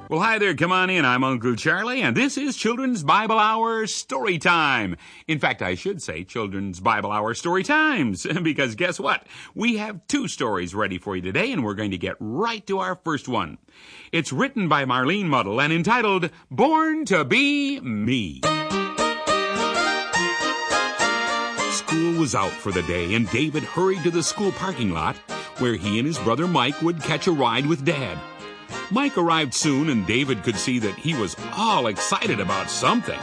Well, hi there. Come on in. I'm Uncle Charlie, and this is Children's Bible Hour Story Time. In fact, I should say Children's Bible Hour Story Times, because guess what? We have 2 stories ready for you today, and we're going to get right to our first one. It's written by Marlene Muddle and entitled Born to Be Me. School was out for the day, and David hurried to the school parking lot, where he and his brother Mike would catch a ride with Dad. Mike arrived soon, and David could see that he was all excited about something.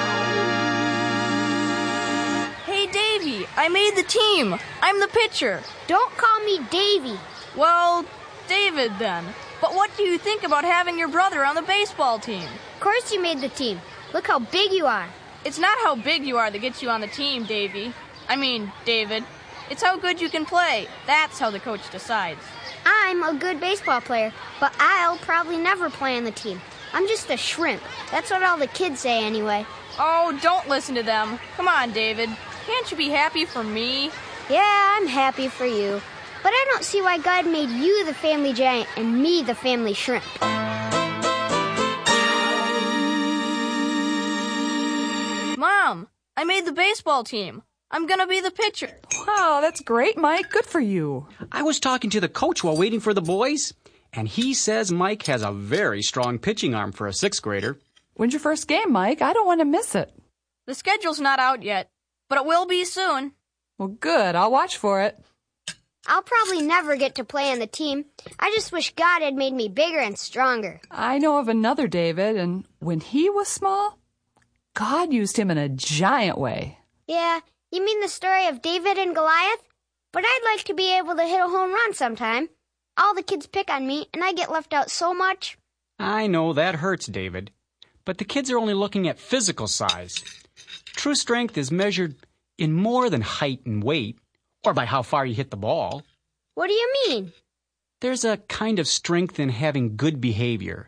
Hey, Davy, I made the team. I'm the pitcher. Don't call me Davy. Well, David then. But what do you think about having your brother on the baseball team? Of course you made the team. Look how big you are. It's not how big you are that gets you on the team, David. It's how good you can play. That's how the coach decides. I'm a good baseball player, but I'll probably never play on the team. I'm just a shrimp. That's what all the kids say anyway. Oh, don't listen to them. Come on, David. Can't you be happy for me? Yeah, I'm happy for you. But I don't see why God made you the family giant and me the family shrimp. Mom, I made the baseball team. I'm gonna be the pitcher. Wow, that's great, Mike. Good for you. I was talking to the coach while waiting for the boys, and he says Mike has a very strong pitching arm for a 6th grader. When's your first game, Mike? I don't want to miss it. The schedule's not out yet, but it will be soon. Well, good. I'll watch for it. I'll probably never get to play on the team. I just wish God had made me bigger and stronger. I know of another David, and when he was small, God used him in a giant way. Yeah, you mean the story of David and Goliath? But I'd like to be able to hit a home run sometime. All the kids pick on me, and I get left out so much. I know that hurts, David. But the kids are only looking at physical size. True strength is measured in more than height and weight, or by how far you hit the ball. What do you mean? There's a kind of strength in having good behavior,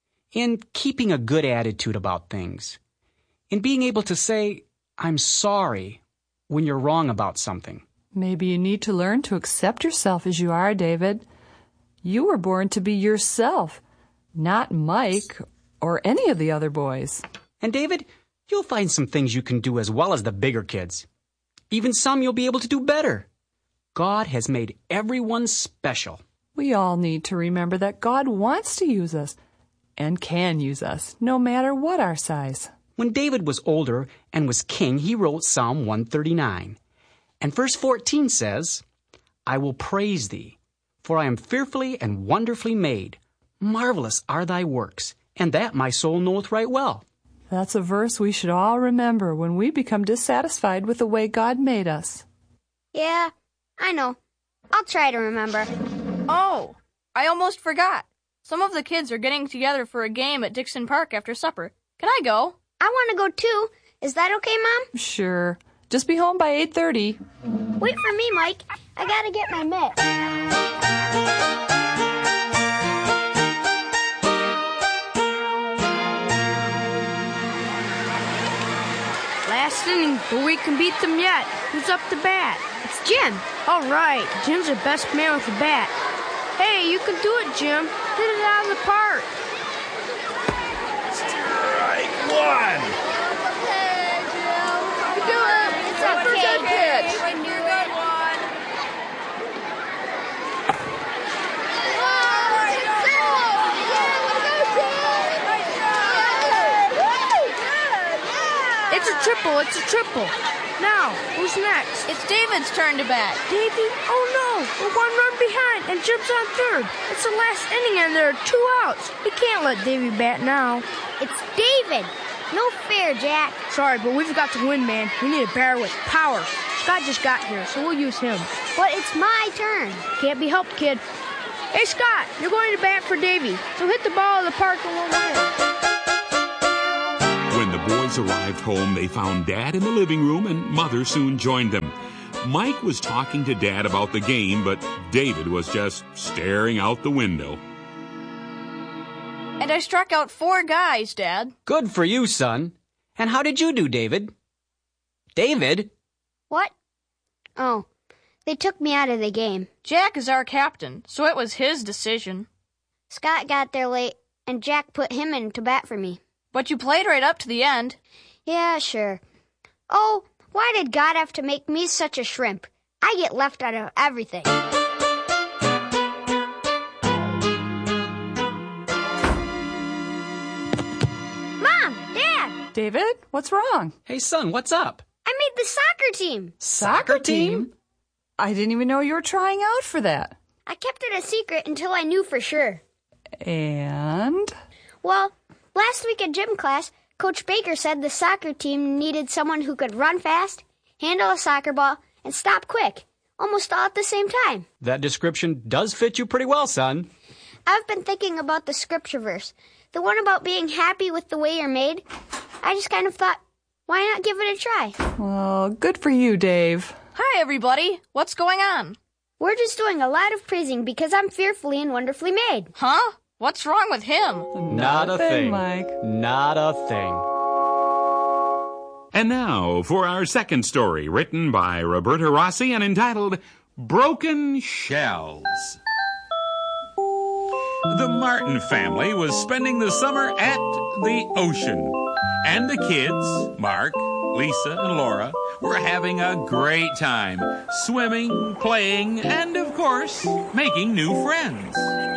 in keeping a good attitude about things, in being able to say, I'm sorry, when you're wrong about something. Maybe you need to learn to accept yourself as you are, David. You were born to be yourself, not Mike or any of the other boys. And David, you'll find some things you can do as well as the bigger kids. Even some you'll be able to do better. God has made everyone special. We all need to remember that God wants to use us and can use us, no matter what our size. When David was older and was king, he wrote Psalm 139. And verse 14 says, I will praise thee, for I am fearfully and wonderfully made. Marvelous are thy works, and that my soul knoweth right well. That's a verse we should all remember when we become dissatisfied with the way God made us. Yeah, I know. I'll try to remember. Oh, I almost forgot. Some of the kids are getting together for a game at Dixon Park after supper. Can I go? I want to go too. Is that okay, Mom? Sure. Just be home by 8:30. Wait for me, Mike. I gotta get my mitt. Last inning, but we can beat them yet. Who's up to bat? It's Jim. All right, Jim's the best man with the bat. Hey, you can do it, Jim. Hit it out of the park. Strike one. Okay, Jim. You do it. It's okay, pitch. You're good one. It's a triple. Now, who's next? It's David's turn to bat. Davey? Oh no, we're 1 run behind and Jim's on third. It's the last inning and there are 2 outs. We can't let Davey bat now. It's David. No fair, Jack. Sorry, but we've got to win, man. We need a batter with power. Scott just got here, so we'll use him. But it's my turn. Can't be helped, kid. Hey, Scott, you're going to bat for Davey, so hit the ball in the park and we'll win. When the boys arrived home, they found Dad in the living room, and Mother soon joined them. Mike was talking to Dad about the game, but David was just staring out the window. And I struck out 4 guys, Dad. Good for you, son. And how did you do, David? David? What? Oh, they took me out of the game. Jack is our captain, so it was his decision. Scott got there late, and Jack put him in to bat for me. But you played right up to the end. Yeah, sure. Oh, why did God have to make me such a shrimp? I get left out of everything. Mom! Dad! David, what's wrong? Hey, son, what's up? I made the soccer team. Soccer team? I didn't even know you were trying out for that. I kept it a secret until I knew for sure. And? Well, last week at gym class, Coach Baker said the soccer team needed someone who could run fast, handle a soccer ball, and stop quick, almost all at the same time. That description does fit you pretty well, son. I've been thinking about the scripture verse, the one about being happy with the way you're made. I just kind of thought, why not give it a try? Well, good for you, Dave. Hi, everybody. What's going on? We're just doing a lot of praising because I'm fearfully and wonderfully made. Huh? What's wrong with him? Not a thing, Mike. Not a thing. And now for our second story, written by Roberta Rossi and entitled Broken Shells. The Martin family was spending the summer at the ocean, and the kids, Mark, Lisa, and Laura, were having a great time, swimming, playing, and, of course, making new friends.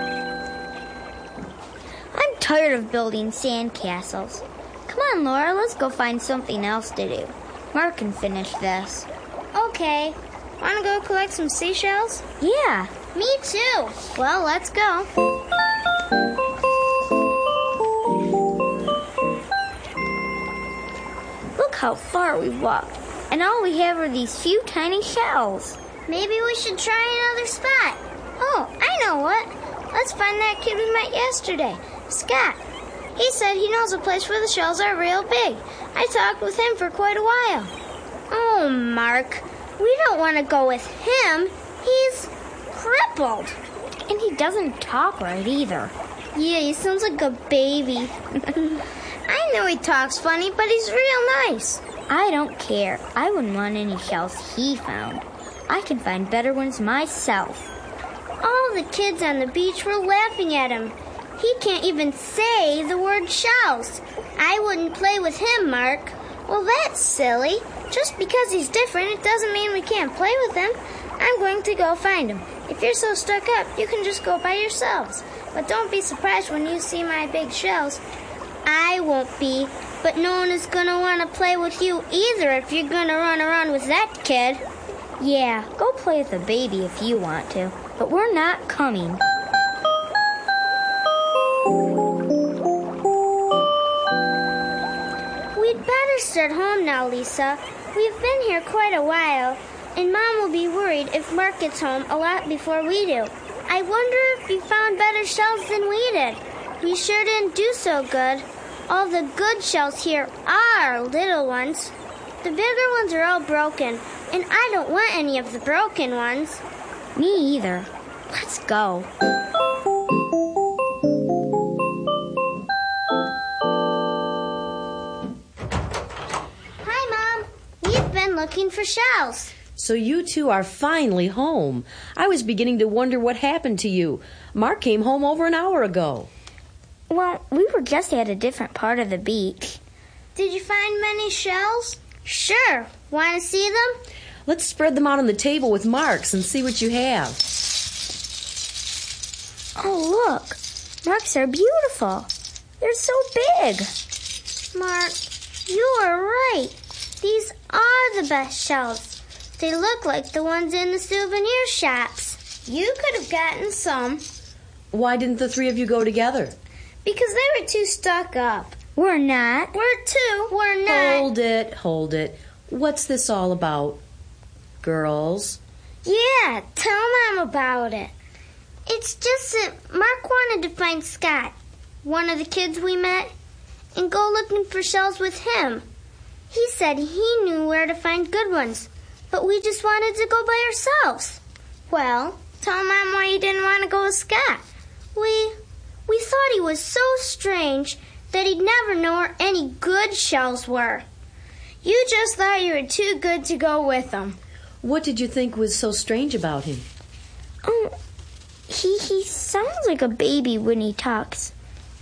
I'm tired of building sandcastles. Come on, Laura, let's go find something else to do. Mark can finish this. Okay. Want to go collect some seashells? Yeah, me too. Well, let's go. Look how far we've walked, and all we have are these few tiny shells. Maybe we should try another spot. Oh, I know what. Let's find that kid we met yesterday, Scott. He said he knows a place where the shells are real big. I talked with him for quite a while. Oh, Mark, we don't want to go with him. He's crippled. And he doesn't talk right either. Yeah, he sounds like a baby. I know he talks funny, but he's real nice. I don't care. I wouldn't want any shells he found. I can find better ones myself. All the kids on the beach were laughing at him. He can't even say the word shells. I wouldn't play with him, Mark. Well, that's silly. Just because he's different, it doesn't mean we can't play with him. I'm going to go find him. If you're so stuck up, you can just go by yourselves. But don't be surprised when you see my big shells. I won't be, but no one is going to want to play with you either if you're going to run around with that kid. Yeah, go play with the baby if you want to, but we're not coming. We'd better start home now, Lisa. We've been here quite a while, and Mom will be worried if Mark gets home a lot before we do. I wonder if you found better shells than we did. We sure didn't do so good. All the good shells here are little ones. The bigger ones are all broken, and I don't want any of the broken ones. Me either. Let's go. Hi, Mom. We've been looking for shells. So you two are finally home. I was beginning to wonder what happened to you. Mark came home over an hour ago. Well, we were just at a different part of the beach. Did you find many shells? Sure. Want to see them? Let's spread them out on the table with Mark's and see what you have. Oh, look. Mark's are beautiful. They're so big. Mark, you are right. These are the best shells. They look like the ones in the souvenir shops. You could have gotten some. Why didn't the three of you go together? Because they were too stuck up. We're not. We're not. Hold it. What's this all about? Girls? Yeah, tell Mom about it. It's just that Mark wanted to find Scott, one of the kids we met, and go looking for shells with him. He said he knew where to find good ones, but we just wanted to go by ourselves. Well, tell Mom why you didn't want to go with Scott. We thought he was so strange that he'd never know where any good shells were. You just thought you were too good to go with him. What did you think was so strange about him? He sounds like a baby when he talks.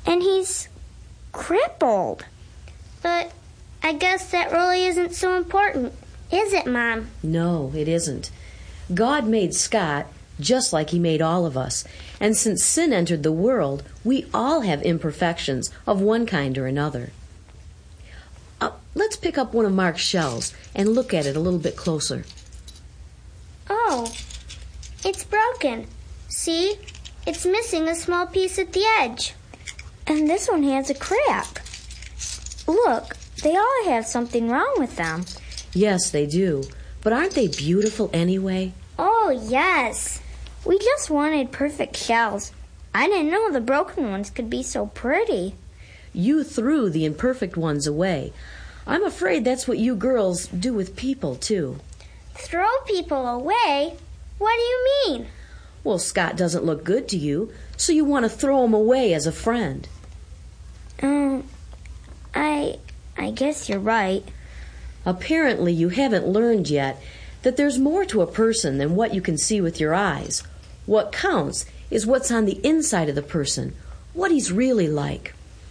And he's crippled. But I guess that really isn't so important, is it, Mom? No, it isn't. God made Scott just like he made all of us. And since sin entered the world, we all have imperfections of one kind or another. Let's pick up one of Mark's shells and look at it a little bit closer. Oh, it's broken. See? It's missing a small piece at the edge. And this one has a crack. Look, they all have something wrong with them. Yes, they do. But aren't they beautiful anyway? Oh, yes. We just wanted perfect shells. I didn't know the broken ones could be so pretty. You threw the imperfect ones away. I'm afraid that's what you girls do with people, too. Throw people away? What do you mean? Well, Scott doesn't look good to you, so you want to throw him away as a friend. I guess you're right. Apparently, you haven't learned yet that there's more to a person than what you can see with your eyes. What counts is what's on the inside of the person, what he's really like.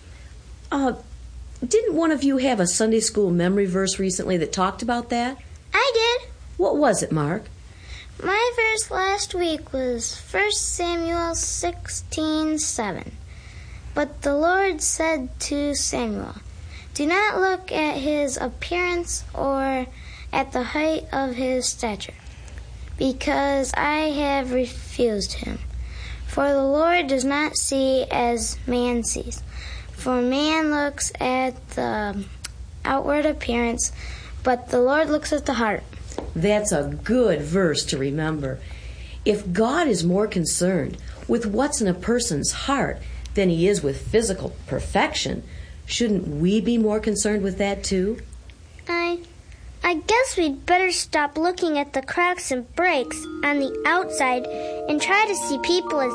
Didn't one of you have a Sunday school memory verse recently that talked about that? I did. What was it, Mark? My verse last week was 1 Samuel 16:7. But the Lord said to Samuel, "Do not look at his appearance or at the height of his stature, because I have refused him. For the Lord does not see as man sees. For man looks at the outward appearance, but the Lord looks at the heart." That's a good verse to remember. If God is more concerned with what's in a person's heart than he is with physical perfection, shouldn't we be more concerned with that too? I guess we'd better stop looking at the cracks and breaks on the outside and try to see people as